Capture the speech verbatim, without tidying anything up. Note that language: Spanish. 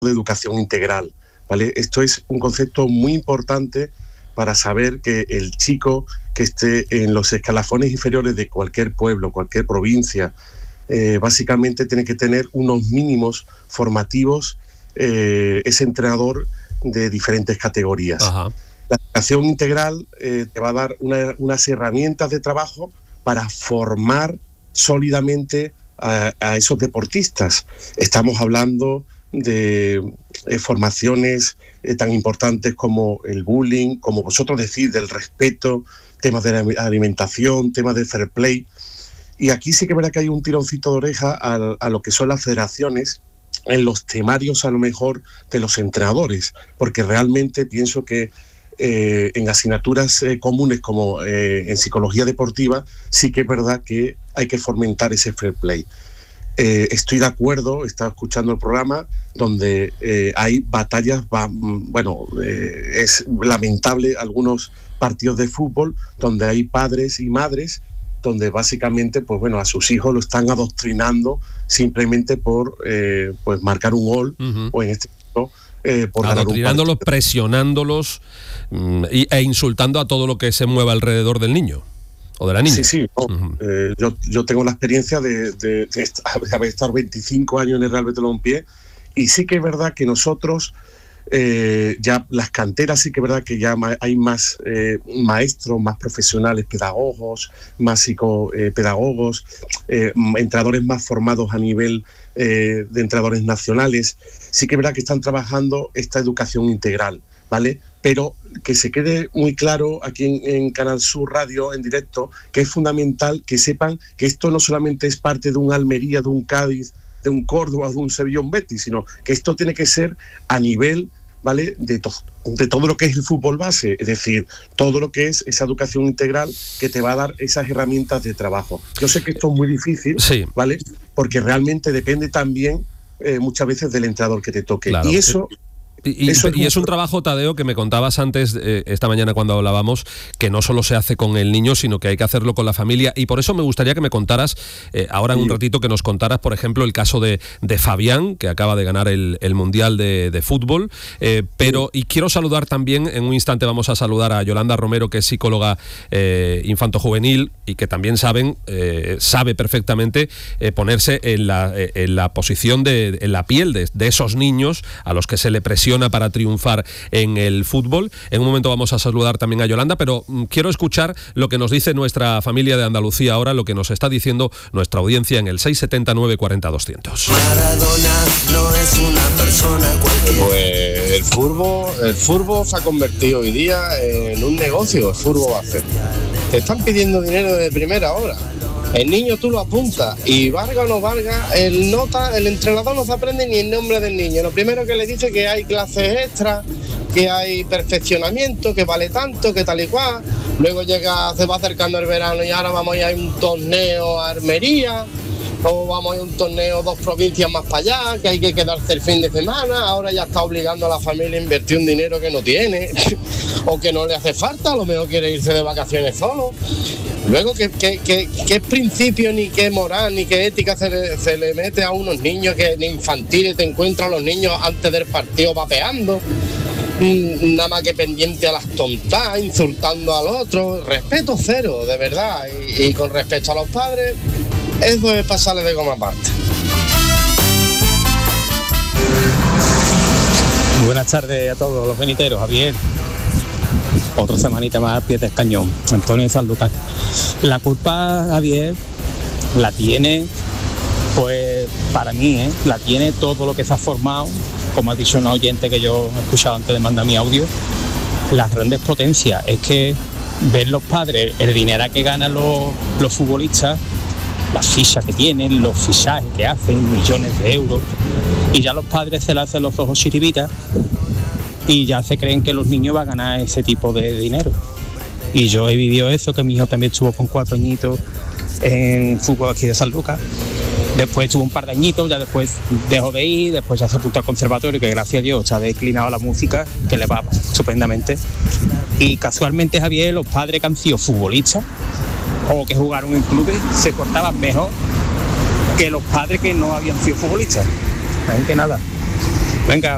de educación integral, ¿vale? Esto es un concepto muy importante para saber que el chico que esté en los escalafones inferiores de cualquier pueblo, cualquier provincia, eh, básicamente tiene que tener unos mínimos formativos, eh, ese entrenador de diferentes categorías. Ajá. La educación integral eh, te va a dar una, unas herramientas de trabajo para formar sólidamente a, a esos deportistas. Estamos hablando de eh, formaciones eh, tan importantes como el bullying, como vosotros decís, del respeto, temas de la alimentación, temas de fair play. Y aquí sí que es verdad que hay un tironcito de oreja a, a lo que son las federaciones en los temarios, a lo mejor, de los entrenadores, porque realmente pienso que eh, en asignaturas eh, comunes como eh, en psicología deportiva, sí que es verdad que hay que fomentar ese fair play. Eh, estoy de acuerdo, estaba escuchando el programa donde eh, hay batallas, va, bueno, eh, es lamentable algunos partidos de fútbol donde hay padres y madres donde básicamente, pues bueno, a sus hijos lo están adoctrinando simplemente por eh, pues marcar un gol, uh-huh. o en este caso eh, por adoctrinándolos, presionándolos mm, y, e insultando a todo lo que se mueva alrededor del niño o de la niña. Sí, sí. No, uh-huh. eh, yo, yo tengo la experiencia de, de, de, estar, de haber estado veinticinco años en el Real Betis Balompié, y sí que es verdad que nosotros Eh, ya las canteras sí que es verdad que ya ma- hay más eh, maestros, más profesionales, pedagogos, más psicopedagogos, eh, entrenadores más formados a nivel eh, de entrenadores nacionales. Sí que es verdad que están trabajando esta educación integral, ¿vale? Pero que se quede muy claro aquí en, en Canal Sur Radio, en directo, que es fundamental que sepan que esto no solamente es parte de un Almería, de un Cádiz, de un Córdoba, de un Sevilla, un Betis, sino que esto tiene que ser a nivel, ¿vale?, de, to- de todo lo que es el fútbol base, es decir, todo lo que es esa educación integral que te va a dar esas herramientas de trabajo. Yo sé que esto es muy difícil, sí. ¿vale?, porque realmente depende también eh, muchas veces del entrenador que te toque. Claro. Y eso... Y, y, Eso es, y es un trabajo, Tadeo, que me contabas antes, eh, esta mañana cuando hablábamos, que no solo se hace con el niño, sino que hay que hacerlo con la familia. Y por eso me gustaría que me contaras, eh, ahora en un ratito, que nos contaras, por ejemplo, el caso de, de Fabián, que acaba de ganar el, el Mundial de, de Fútbol. Eh, pero, y quiero saludar también, en un instante vamos a saludar a Yolanda Romero, que es psicóloga eh, infanto-juvenil y que también saben, eh, sabe perfectamente eh, ponerse en la, eh, en la posición, de, en la piel de, de esos niños a los que se le presiona para triunfar en el fútbol. En un momento vamos a saludar también a Yolanda, pero mm, quiero escuchar lo que nos dice nuestra familia de Andalucía ahora, lo que nos está diciendo nuestra audiencia en el seis siete nueve cuatro cero doscientos. Maradona no es una persona cualquiera. Pues el fútbol, el fútbol se ha convertido hoy día en un negocio, el fútbol base. Te están pidiendo dinero de primera hora. El niño tú lo apuntas y valga o no valga, el nota, el entrenador no se aprende ni el nombre del niño. Lo primero que le dice que hay clases extras, que hay perfeccionamiento, que vale tanto, que tal y cual. Luego llega, se va acercando el verano y ahora vamos a ir a un torneo a Almería, o vamos a ir a un torneo dos provincias más para allá, que hay que quedarse el fin de semana. Ahora ya está obligando a la familia a invertir un dinero que no tiene o que no le hace falta, a lo mejor quiere irse de vacaciones solo. Luego, ¿qué, qué, qué, qué principio, ni qué moral, ni qué ética se le, se le mete a unos niños que en infantiles te encuentran a los niños antes del partido vapeando? Nada más que pendiente a las tontas, insultando al otro. Respeto cero, de verdad. Y, y con respecto a los padres, eso es pasarle de goma aparte. Buenas tardes a todos los veniteros, Javier. Otra semanita más al pie del cañón. Antonio de San Lucas. La culpa, Javier, la tiene, pues para mí, ¿eh? la tiene todo lo que se ha formado, como ha dicho un oyente que yo he escuchado antes de mandar mi audio, las grandes potencias. Es que ver los padres, el dinero que ganan los, los futbolistas, las fichas que tienen, los fichajes que hacen, millones de euros, y ya los padres se le hacen los ojos chiribitas y ya se creen que los niños van a ganar ese tipo de dinero. Y yo he vivido eso, que mi hijo también estuvo con cuatro añitos en fútbol aquí de San Lucas. Después estuvo un par de añitos, ya después dejó de ir, después ya se apuntó al conservatorio, que gracias a Dios se ha declinado la música, que le va estupendamente. Y casualmente, Javier, los padres que han sido futbolistas o que jugaron en clubes se cortaban mejor que los padres que no habían sido futbolistas. La gente nada. Venga.